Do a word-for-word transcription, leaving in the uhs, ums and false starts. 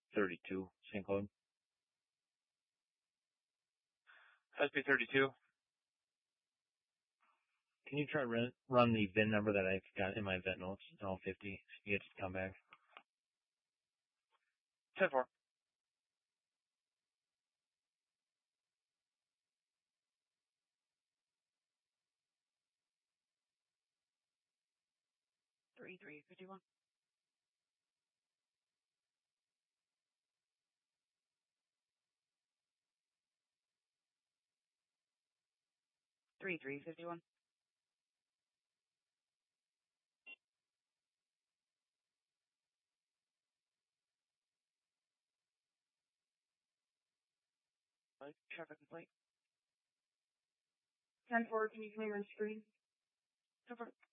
thirty-two, same code. S P thirty-two. Can you try run, run the V I N number that I've got in my vet notes, L fifty, you get to come back? ten four. Three three fifty one. Three three fifty one. Traffic complete. ten four, can you clear my screen? ten four.